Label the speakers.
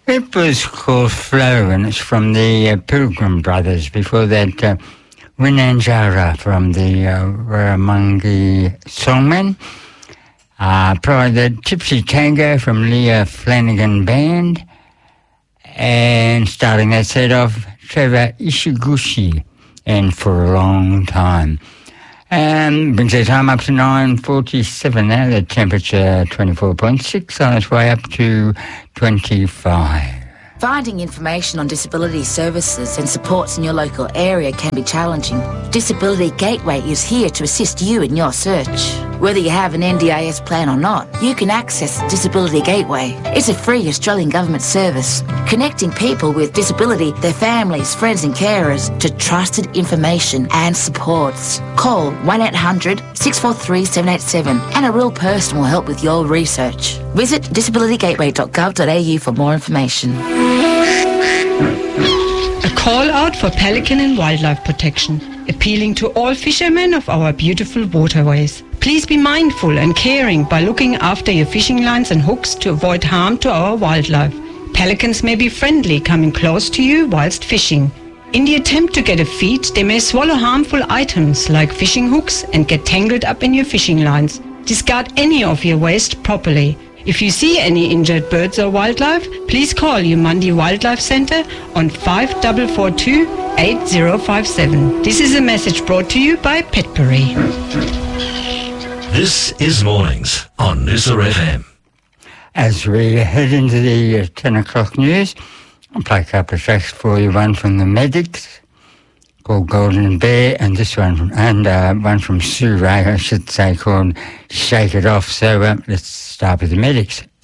Speaker 1: It was called Flow, and it's from the Pilgrim Brothers. Before that, Winanjara from the Ramongi Songmen. Prior the Tipsy Tango from Leah Flanagan Band. And starting that set off, Trevor Ishiguchi, and For a Long Time. Brings our time up to 9:47 now, the temperature 24.6, on its way up to 25.
Speaker 2: Finding information on disability services and supports in your local area can be challenging. Disability Gateway is here to assist you in your search. Whether you have an NDIS plan or not, you can access Disability Gateway. It's a free Australian government service, connecting people with disability, their families, friends and carers to trusted information and supports. Call 1-800-643-787 and a real person will help with your research. Visit disabilitygateway.gov.au for more information.
Speaker 3: A call out for pelican and wildlife protection, appealing to all fishermen of our beautiful waterways. Please be mindful and caring by looking after your fishing lines and hooks to avoid harm to our wildlife. Pelicans may be friendly, coming close to you whilst fishing. In the attempt to get a feed, they may swallow harmful items like fishing hooks and get tangled up in your fishing lines. Discard any of your waste properly. If you see any injured birds or wildlife, please call Umandi Wildlife Centre on 5442 8057. This is a message brought to you by Petbury.
Speaker 4: This is Mornings on Noosa FM.
Speaker 1: As we head into the 10 o'clock news, I'll play a couple of tracks for you. One from the Medics called Golden Bear, and this one from, one from Sue Ray, I should say, called Shake It Off. So let's start with the Medics.